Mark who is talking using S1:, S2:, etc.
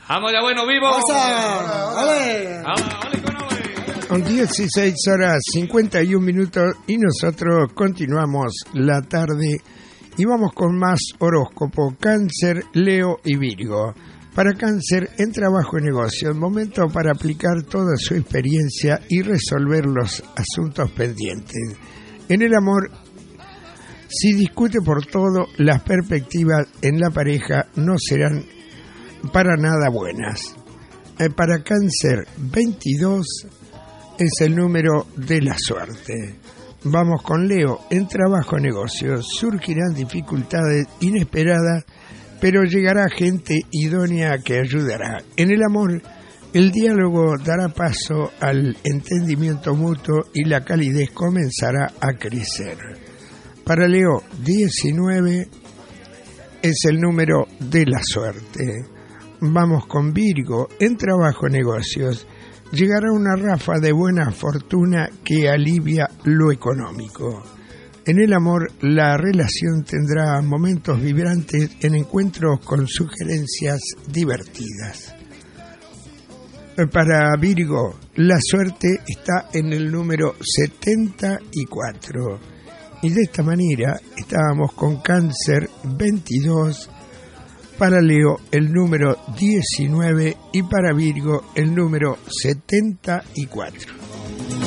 S1: Vamos ya, bueno, vivo.
S2: Son 16 horas 51 minutos y nosotros continuamos la tarde y vamos con más horóscopo, Cáncer, Leo y Virgo. Para Cáncer, en trabajo y negocio, momento para aplicar toda su experiencia y resolver los asuntos pendientes. En el amor, si discute por todo, las perspectivas en la pareja no serán para nada buenas. Para Cáncer, 22 es el número de la suerte. Vamos con Leo. En trabajo y negocios surgirán dificultades inesperadas, pero llegará gente idónea que ayudará. En el amor, el diálogo dará paso al entendimiento mutuo y la calidez comenzará a crecer. Para Leo, 19 es el número de la suerte. Vamos con Virgo. En trabajo y negocios llegará una ráfaga de buena fortuna que alivia lo económico. En el amor, la relación tendrá momentos vibrantes en encuentros con sugerencias divertidas. Para Virgo, la suerte está en el número 74. Y de esta manera estábamos con Cáncer 22, para Leo el número 19 y para Virgo el número 74.